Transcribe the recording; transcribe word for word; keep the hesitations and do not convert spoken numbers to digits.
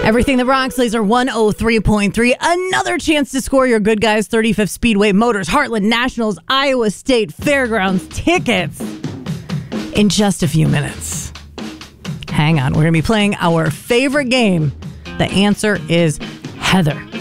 Everything the Bronx Laser one oh three point three. Another chance to score your Good Guys thirty-fifth Speedway Motors Heartland Nationals Iowa State Fairgrounds tickets in just a few minutes. Hang on. We're going to be playing our favorite game. The answer is Heather.